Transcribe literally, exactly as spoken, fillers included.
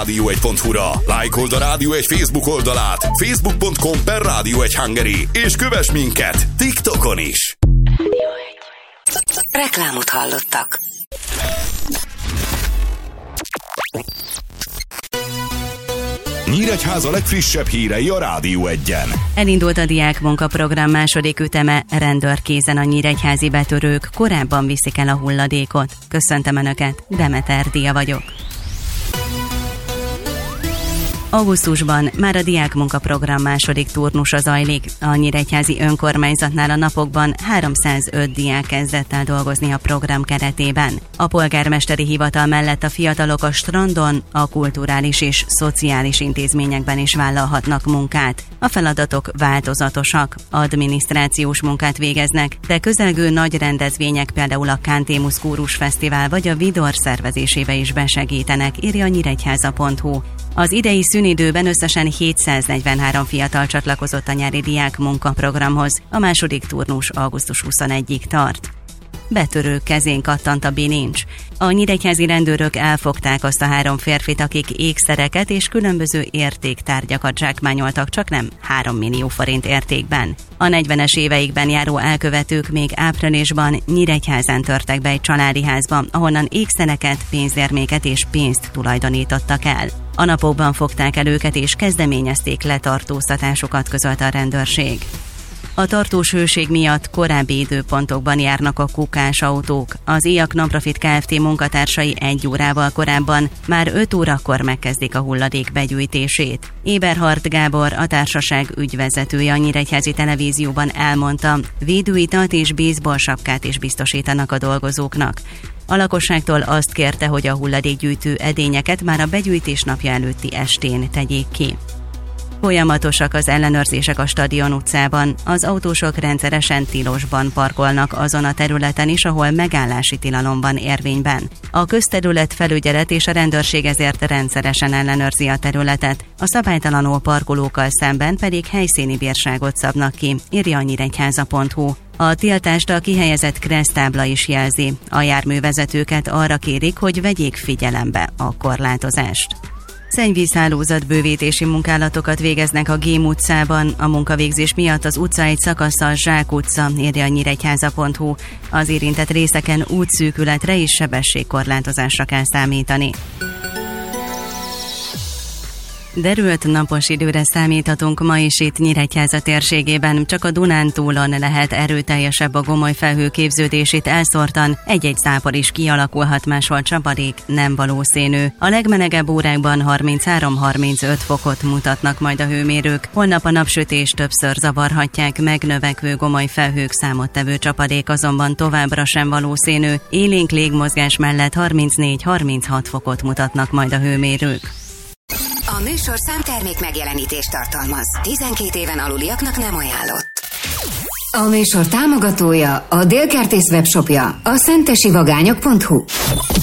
rádió egy pont hu-ra, lájkold a Rádió egy Facebook oldalát, facebook pont com per rádió egy Hungary, és kövess minket TikTokon is. Reklámot hallottak. Nyíregyháza legfrissebb hírei a Rádió egyen. Elindult a diákmunkaprogram második üteme, rendőrkézen a nyíregyházi betörők korábban viszik el a hulladékot. Köszöntöm Önöket, Demeter Dia vagyok. Augusztusban már a diákmunkaprogram második turnusa zajlik. A nyíregyházi önkormányzatnál a napokban háromszázöt diák kezdett el dolgozni a program keretében. A polgármesteri hivatal mellett a fiatalok a strandon, a kulturális és szociális intézményekben is vállalhatnak munkát. A feladatok változatosak, adminisztrációs munkát végeznek, de közelgő nagy rendezvények, például a Kántémusz Kórus Fesztivál vagy a Vidor szervezésébe is besegítenek, írja a nyíregyháza pont hu. Az idei szünidőben összesen hétszáznegyvenhárom fiatal csatlakozott a nyári diák munkaprogramhoz. A második turnus augusztus huszonegyedikéig tart. Betörők kezén kattant a bilincs. A nyíregyházi rendőrök elfogták azt a három férfit, akik ékszereket és különböző értéktárgyakat zsákmányoltak, csak nem három millió forint értékben. A negyvenes éveikben járó elkövetők még áprilisban Nyíregyházán törtek be egy családi házba, ahonnan ékszereket, pénzérméket és pénzt tulajdonítottak el. A napokban fogták el őket és kezdeményezték letartóztatásokat, közölte a rendőrség. A tartós hőség miatt korábbi időpontokban járnak a kukás autók. Az Éjak Nonprofit Kft. Munkatársai egy órával korábban, már öt órakor megkezdik a hulladék begyűjtését. Eberhard Gábor, a társaság ügyvezetője a Nyíregyházi Televízióban elmondta, védőitalt és baseball sapkát is biztosítanak a dolgozóknak. A lakosságtól azt kérte, hogy a hulladékgyűjtő edényeket már a begyűjtés napja előtti estén tegyék ki. Folyamatosak az ellenőrzések a Stadion utcában. Az autósok rendszeresen tilosban parkolnak azon a területen is, ahol megállási tilalom van érvényben. A közterület felügyelet és a rendőrség ezért rendszeresen ellenőrzi a területet, a szabálytalanul parkolókkal szemben pedig helyszíni bírságot szabnak ki, írja a nyíregyháza pont hu. A tiltást a kihelyezett kereszttábla is jelzi. A járművezetőket arra kérik, hogy vegyék figyelembe a korlátozást. Szennyvízhálózat bővítési munkálatokat végeznek a Gém utcában. A munkavégzés miatt az utca egy szakasza a Zsák utca, írja a nyíregyháza pont hu. Az érintett részeken útszűkületre és sebességkorlátozásra kell számítani. Derült napos időre számíthatunk ma is itt Nyíregyháza térségében, csak a Dunántúlon lehet erőteljesebb a gomoly felhő képződését elszórtan, egy-egy zápor is kialakulhat, máshol csapadék, nem valószínű. A legmelegebb órákban harminchárom-harmincöt fokot mutatnak majd a hőmérők, holnap a napsütés többször zavarhatják, megnövekvő gomoly felhők számottevő csapadék azonban továbbra sem valószínű, élénk légmozgás mellett harmincnégy-harminchat fokot mutatnak majd a hőmérők. A műsor számtermék megjelenítést tartalmaz. tizenkét éven aluliaknak nem ajánlott. A műsor támogatója, a Délkertész webshopja, a szentesi vagányok pont hu.